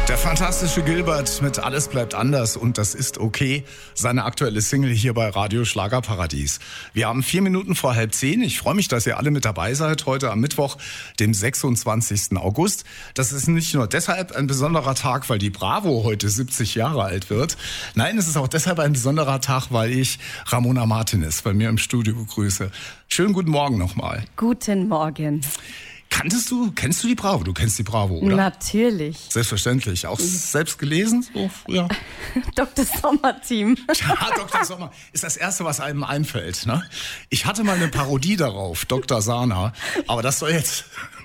Der fantastische Gilbert mit Alles bleibt anders und das ist okay. Seine aktuelle Single hier bei Radio Schlagerparadies. Wir haben 4 Minuten vor 9:30. Ich freue mich, dass ihr alle mit dabei seid. Heute am Mittwoch, dem 26. August. Das ist nicht nur deshalb ein besonderer Tag, weil die Bravo heute 70 Jahre alt wird. Nein, es ist auch deshalb ein besonderer Tag, weil ich Ramona Martinez bei mir im Studio begrüße. Schönen guten Morgen nochmal. Guten Morgen. Kennst du die Bravo? Du kennst die Bravo, oder? Natürlich. Selbstverständlich. Auch selbst gelesen? So früher? Dr. Sommer-Team. Ja, Dr. Sommer ist das Erste, was einem einfällt. Ne? Ich hatte mal eine Parodie darauf, Dr. Sana. Aber das soll jetzt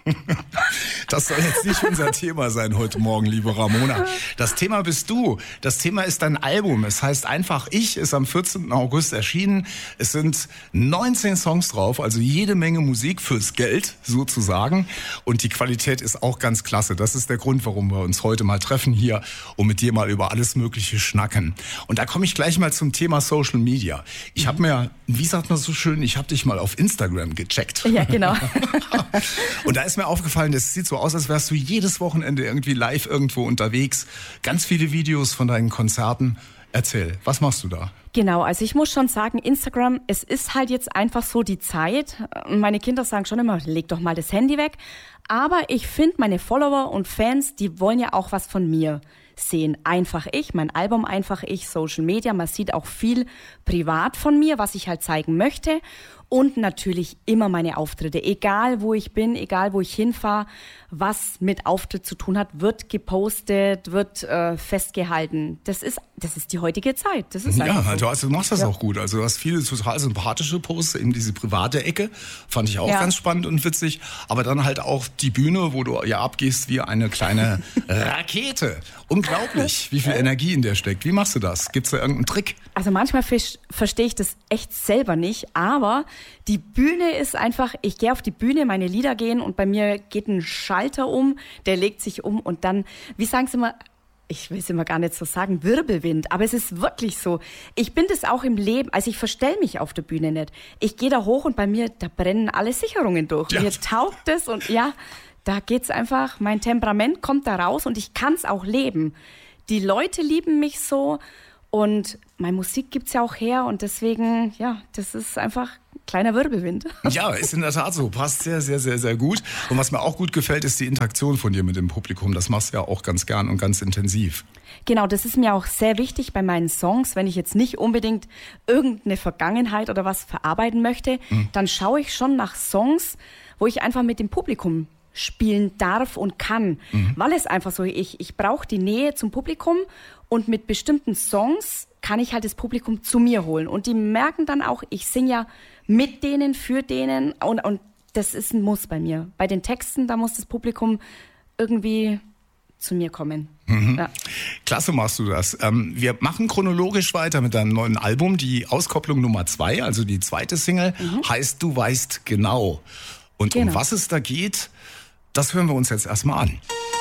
nicht unser Thema sein heute Morgen, liebe Ramona. Das Thema bist du. Das Thema ist dein Album. Es heißt Einfach Ich, ist am 14. August erschienen. Es sind 19 Songs drauf, also jede Menge Musik fürs Geld sozusagen. Und die Qualität ist auch ganz klasse. Das ist der Grund, warum wir uns heute mal treffen hier und mit dir mal über alles Mögliche schnacken. Und da komme ich gleich mal zum Thema Social Media. Ich habe mir, wie sagt man so schön, ich habe dich mal auf Instagram gecheckt. Ja, genau. Und da ist mir aufgefallen, das sieht so aus, als wärst du jedes Wochenende irgendwie live irgendwo unterwegs. Ganz viele Videos von deinen Konzerten. Erzähl, was machst du da? Genau, also ich muss schon sagen, Instagram, es ist halt jetzt einfach so die Zeit. Meine Kinder sagen schon immer, leg doch mal das Handy weg. Aber ich finde, meine Follower und Fans, die wollen ja auch was von mir sehen. Einfach ich, mein Album Einfach Ich, Social Media. Man sieht auch viel privat von mir, was ich halt zeigen möchte. Und natürlich immer meine Auftritte. Egal wo ich bin, egal wo ich hinfahre, was mit Auftritt zu tun hat, wird gepostet, wird festgehalten. Das ist die heutige Zeit. Das ist ja, so. Du machst das auch gut. Also du hast viele total sympathische Posts, eben diese private Ecke. Fand ich auch ganz spannend und witzig. Aber dann halt auch die Bühne, wo du ja abgehst wie eine kleine Rakete. Unglaublich, wie viel Energie in der steckt. Wie machst du das? Gibt's da irgendeinen Trick? Also manchmal verstehe ich das echt selber nicht, aber die Bühne ist einfach, ich gehe auf die Bühne, meine Lieder gehen und bei mir geht ein Schalter um, der legt sich um und dann, wie sagen sie immer, ich will es immer gar nicht so sagen, Wirbelwind, aber es ist wirklich so. Ich bin das auch im Leben, also ich verstell mich auf der Bühne nicht. Ich gehe da hoch und bei mir, da brennen alle Sicherungen durch. Ja. Mir taugt es und ja, da geht's einfach, mein Temperament kommt da raus und ich kann's auch leben. Die Leute lieben mich so und meine Musik gibt's ja auch her und deswegen, ja, das ist einfach kleiner Wirbelwind. Ja, ist in der Tat so. Passt sehr, sehr, sehr, sehr gut. Und was mir auch gut gefällt, ist die Interaktion von dir mit dem Publikum. Das machst du ja auch ganz gern und ganz intensiv. Genau, das ist mir auch sehr wichtig bei meinen Songs. Wenn ich jetzt nicht unbedingt irgendeine Vergangenheit oder was verarbeiten möchte, dann schaue ich schon nach Songs, wo ich einfach mit dem Publikum spielen darf und kann. Weil es einfach so, ich brauche die Nähe zum Publikum und mit bestimmten Songs kann ich halt das Publikum zu mir holen. Und die merken dann auch, ich singe ja mit denen, für denen und das ist ein Muss bei mir. Bei den Texten, da muss das Publikum irgendwie zu mir kommen. Ja. Klasse machst du das. Wir machen chronologisch weiter mit deinem neuen Album. Die Auskopplung Nummer 2, also die zweite Single, heißt Du weißt genau. Und um was es da geht, das hören wir uns jetzt erstmal an.